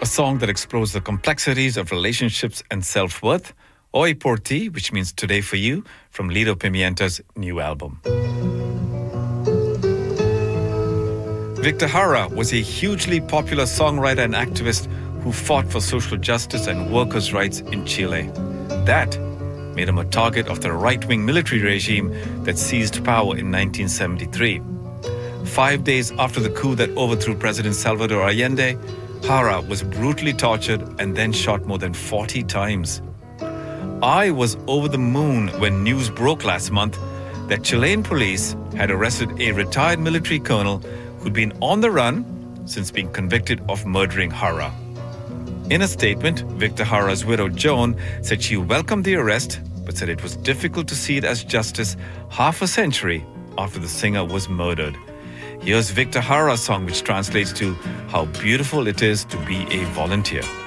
a song that explores the complexities of relationships and self-worth. Oi por ti, which means today for you, from Lido Pimienta's new album. Victor Jara was a hugely popular songwriter and activist who fought for social justice and workers' rights in Chile. That made him a target of the right-wing military regime that seized power in 1973. 5 days after the coup that overthrew President Salvador Allende, Jara was brutally tortured and then shot more than 40 times. I was over the moon when news broke last month that Chilean police had arrested a retired military colonel who'd been on the run since being convicted of murdering Jara. In a statement, Victor Jara's widow Joan said she welcomed the arrest, but said it was difficult to see it as justice half a century after the singer was murdered. Here's Victor Jara's song, which translates to "How Beautiful It Is to Be a Volunteer."